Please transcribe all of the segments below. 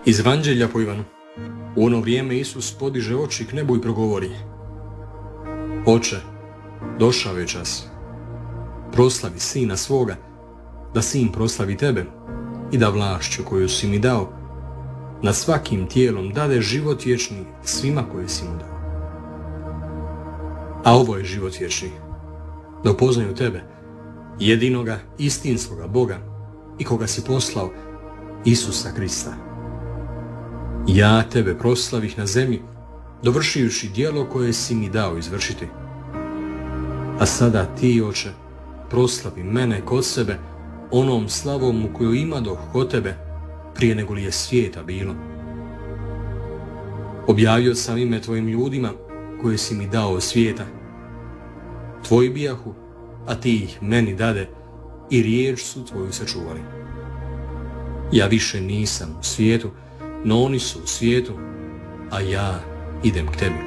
Iz Evanđelja po Ivanu. U ono vrijeme Isus podiže oči k nebu i progovori: Oče, došao je čas. Proslavi Sina svoga, da Sin proslavi tebe i da vlašću koju si mi dao nad svakim tijelom dade život vječni svima koje si mu dao. A ovo je život vječni, da upoznaju tebe, jedinoga istinskoga Boga i koga si poslao, Isusa Krista. Ja tebe proslavih na zemlji, dovršivši djelo koje si mi dao izvršiti. A sada ti, Oče, proslavi mene kod sebe onom slavom u koju imadoh kod tebe prije nego li je svijeta bilo. Objavio sam ime tvojim ljudima koje si mi dao od svijeta. Tvoji bijahu, a ti ih meni dade i riječ su tvoju sačuvali. Ja više nisam u svijetu, no oni su u svijetu, a ja idem k tebi.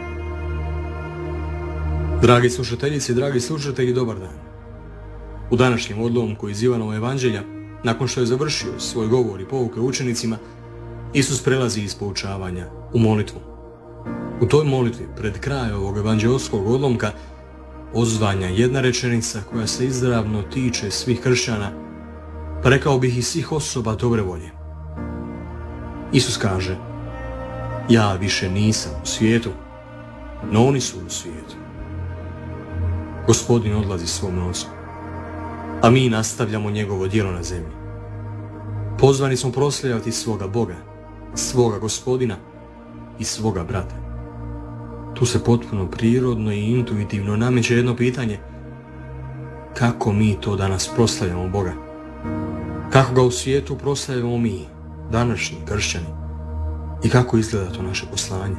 Dragi slušateljice i dragi slušatelji, dobar dan. U današnjem odlomku iz Ivanova Evanđelja, nakon što je završio svoj govor i pouke učenicima, Isus prelazi iz poučavanja u molitvu. U toj molitvi, pred kraj ovog evanđeoskog odlomka, odzvanja jedna rečenica koja se izravno tiče svih kršćana, pa rekao bih i svih osoba dobre volje. Isus kaže: ja više nisam u svijetu, no oni su u svijetu. Gospodin odlazi svom ocu, a mi nastavljamo njegovo djelo na zemlji. Pozvani smo proslavljati svoga Boga, svoga Gospodina i svoga brata. Tu se potpuno prirodno i intuitivno nameće jedno pitanje: kako mi to danas proslavljamo Boga? Kako ga u svijetu proslavljamo mi, današnji kršćani? I kako izgleda to naše poslanje?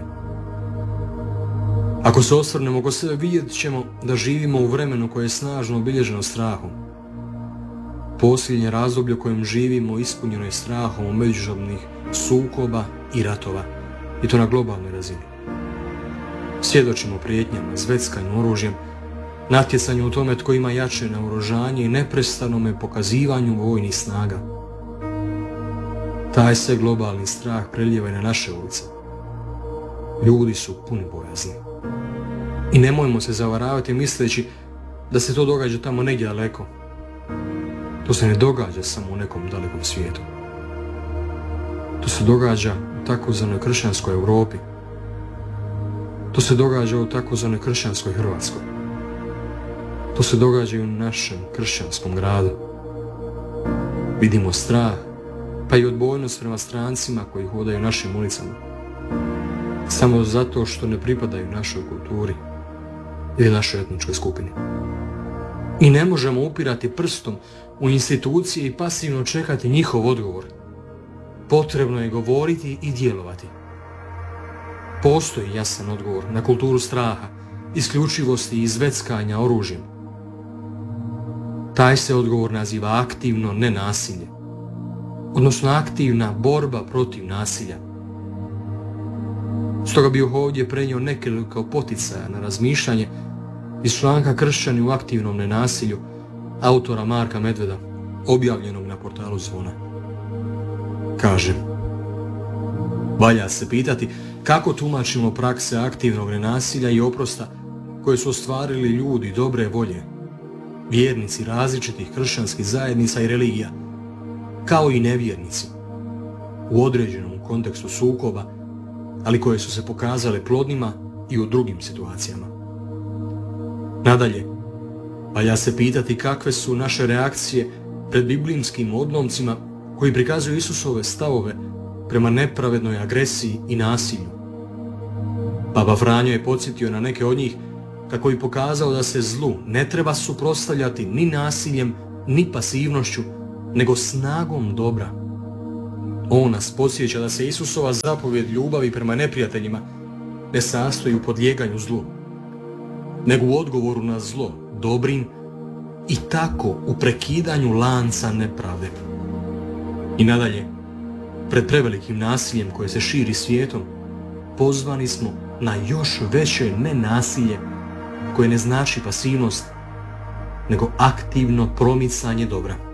Ako se osvrnemo oko sebe, vidjet ćemo da živimo u vremenu koje je snažno obilježeno strahom. Posljednje razdoblje u kojem živimo ispunjeno je strahom međusobnih sukoba i ratova, i to na globalnoj razini. Svjedočimo prijetnjama, zveckanju oružjem, natjecanju u tome tko ima jače naoružanje i neprestanome pokazivanju vojnih snaga. Taj se globalni strah prelijeva i na naše ulice. Ljudi su puni bojazni. I nemojmo se zavaravati misleći da se to događa tamo negdje daleko. To se ne događa samo u nekom dalekom svijetu. To se događa u takozvanoj kršćanskoj Europi. To se događa u takozvanoj kršćanskoj Hrvatskoj. To se događa i u našem kršćanskom gradu. Vidimo strah, pa i odbojnost prema strancima koji hodaju našim ulicama, samo zato što ne pripadaju našoj kulturi ili našoj etničkoj skupini. I ne možemo upirati prstom u institucije i pasivno čekati njihov odgovor. Potrebno je govoriti i djelovati. Postoji jasan odgovor na kulturu straha, isključivosti i zveckanja oružjem. Taj se odgovor naziva aktivno nenasilje, odnosno aktivna borba protiv nasilja. Stoga bih ovdje prenio nekoliko poticaja na razmišljanje iz članka Kršćani u aktivnom nenasilju autora Marka Medveda, objavljenog na portalu Zvona. Kaže: valja se pitati kako tumačimo prakse aktivnog nenasilja i oprosta koje su ostvarili ljudi dobre volje, vjernici različitih kršćanskih zajednica i religija, kao i nevjernici, u određenom kontekstu sukoba, ali koje su se pokazale plodnima i u drugim situacijama. Nadalje, valja se pitati kakve su naše reakcije pred biblijskim odlomcima koji prikazuju Isusove stavove prema nepravednoj agresiji i nasilju. Baba Franjo je podsjetio na neke od njih kako bi pokazao da se zlu ne treba suprotstavljati ni nasiljem, ni pasivnošću, nego snagom dobra. On nas podsjeća da se Isusova zapovjed ljubavi prema neprijateljima ne sastoji u podlijeganju zlu, nego u odgovoru na zlo dobrim i tako u prekidanju lanca nepravde. I nadalje, pred prevelikim nasiljem koje se širi svijetom, pozvani smo na još veće nenasilje koje ne znači pasivnost, nego aktivno promicanje dobra.